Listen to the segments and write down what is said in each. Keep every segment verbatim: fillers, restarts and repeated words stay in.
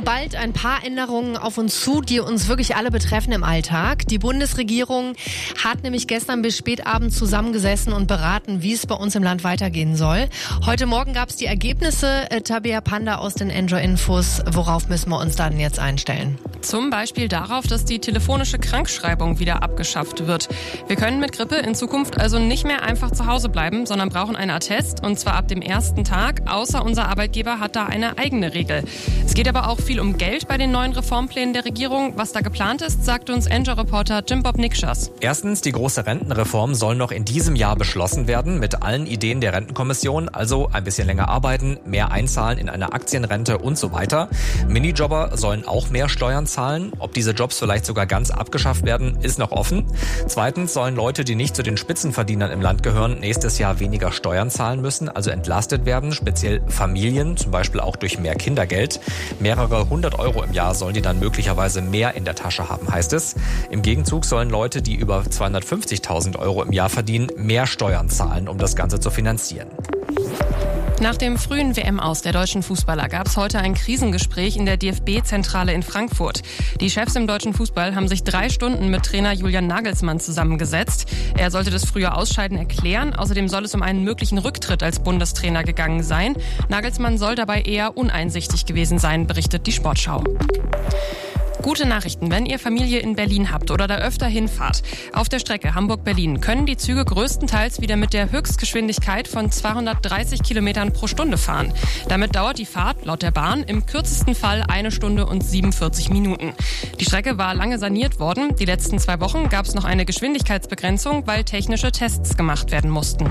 kommen bald ein paar Änderungen auf uns zu, die uns wirklich alle betreffen im Alltag. Die Bundesregierung hat nämlich gestern bis spätabend zusammengesessen und beraten, wie es bei uns im Land weitergehen soll. Heute Morgen gab es die Ergebnisse. Äh, Tabea Panda aus den Enjoy Infos. Worauf müssen wir uns dann jetzt einstellen? Zum Beispiel darauf, dass die telefonische Krankschreibung wieder abgeschafft wird. Wir können mit Grippe in Zukunft also nicht mehr einfach zu Hause bleiben, sondern brauchen einen Attest, und zwar ab dem ersten Tag, außer unser Arbeitgeber hat da eine eigene Regel. Es geht aber auch viel um Geld bei den neuen Reformplänen der Regierung. Was da geplant ist, sagt uns Enjoy-Reporter Jim Bob Nikschas. Erstens, die große Rentenreform soll noch in diesem Jahr beschlossen werden mit allen Ideen der Rentenkommission, also ein bisschen länger arbeiten, mehr einzahlen in eine Aktienrente und so weiter. Minijobber sollen auch mehr Steuern zahlen. Ob diese Jobs vielleicht sogar ganz abgeschafft werden, ist noch offen. Zweitens sollen Leute, die nicht zu den Spitzenverdienern im Land gehören, nächstes Jahr weniger Steuern zahlen müssen, also entlastet werden, speziell Familien, zum Beispiel auch durch mehr Kindergeld. Mehrere hundert Euro im Jahr sollen die dann möglicherweise mehr in der Tasche haben, heißt es. Im Gegenzug sollen Leute, die über zweihundertfünfzigtausend Euro im Jahr verdienen, mehr Steuern zahlen, um das Ganze zu finanzieren. Nach dem frühen W M-Aus der deutschen Fußballer gab es heute ein Krisengespräch in der D F B-Zentrale in Frankfurt. Die Chefs im deutschen Fußball haben sich drei Stunden mit Trainer Julian Nagelsmann zusammengesetzt. Er sollte das frühe Ausscheiden erklären. Außerdem soll es um einen möglichen Rücktritt als Bundestrainer gegangen sein. Nagelsmann soll dabei eher uneinsichtig gewesen sein, berichtet die Sportschau. Gute Nachrichten, wenn ihr Familie in Berlin habt oder da öfter hinfahrt. Auf der Strecke Hamburg-Berlin können die Züge größtenteils wieder mit der Höchstgeschwindigkeit von zweihundertdreißig Kilometern pro Stunde fahren. Damit dauert die Fahrt laut der Bahn im kürzesten Fall eine Stunde und siebenundvierzig Minuten. Die Strecke war lange saniert worden. Die letzten zwei Wochen gab es noch eine Geschwindigkeitsbegrenzung, weil technische Tests gemacht werden mussten.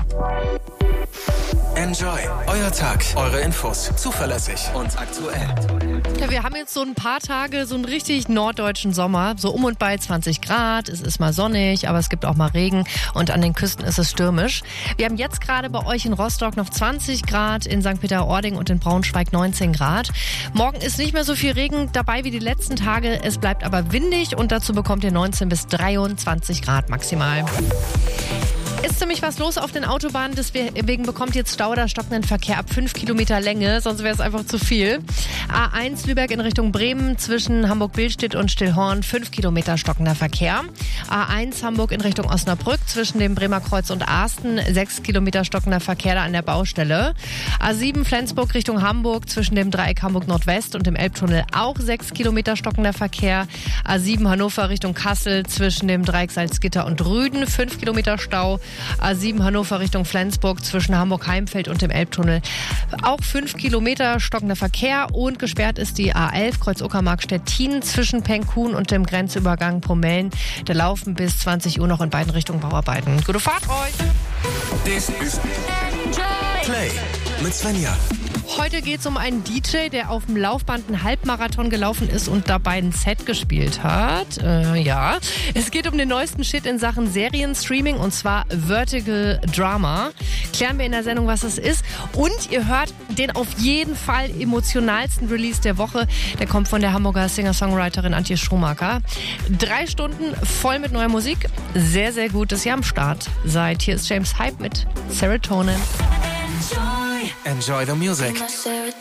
Enjoy. Euer Tag, eure Infos. Zuverlässig und aktuell. Ja, wir haben jetzt so ein paar Tage so einen richtig norddeutschen Sommer. So um und bei zwanzig Grad. Es ist mal sonnig, aber es gibt auch mal Regen. Und an den Küsten ist es stürmisch. Wir haben jetzt gerade bei euch in Rostock noch zwanzig Grad, in Sankt Peter-Ording und in Braunschweig neunzehn Grad. Morgen ist nicht mehr so viel Regen dabei wie die letzten Tage. Es bleibt aber windig und dazu bekommt ihr neunzehn bis dreiundzwanzig Grad maximal. Ist ziemlich was los auf den Autobahnen, deswegen bekommt jetzt Stau oder stockenden Verkehr ab fünf Kilometer Länge, sonst wäre es einfach zu viel. A eins Lübeck in Richtung Bremen zwischen Hamburg-Billstedt und Stillhorn, fünf Kilometer stockender Verkehr. A eins Hamburg in Richtung Osnabrück zwischen dem Bremer Kreuz und Asten, sechs Kilometer stockender Verkehr da an der Baustelle. A sieben Flensburg Richtung Hamburg zwischen dem Dreieck Hamburg Nordwest und dem Elbtunnel, auch sechs Kilometer stockender Verkehr. A sieben Hannover Richtung Kassel zwischen dem Dreieck Salzgitter und Rüden, fünf Kilometer Stau. A sieben Hannover Richtung Flensburg zwischen Hamburg-Heimfeld und dem Elbtunnel. Auch fünf Kilometer stockender Verkehr und gesperrt ist die A elf Kreuz-Uckermark-Stettin zwischen Penkhuhn und dem Grenzübergang Pomellen. Da laufen bis zwanzig Uhr noch in beiden Richtungen Bauarbeiten. Gute Fahrt euch! Das ist Play mit Svenja. Heute geht es um einen D J, der auf dem Laufband einen Halbmarathon gelaufen ist und dabei ein Set gespielt hat. Äh, ja. Es geht um den neuesten Shit in Sachen Serienstreaming, und zwar Vertical Drama. Klären wir in der Sendung, was es ist. Und ihr hört den auf jeden Fall emotionalsten Release der Woche. Der kommt von der Hamburger Singer-Songwriterin Antje Schumacher. Drei Stunden voll mit neuer Musik. Sehr, sehr gut, dass ihr am Start seid. Hier ist James Hype mit Serotonin. Enjoy the music.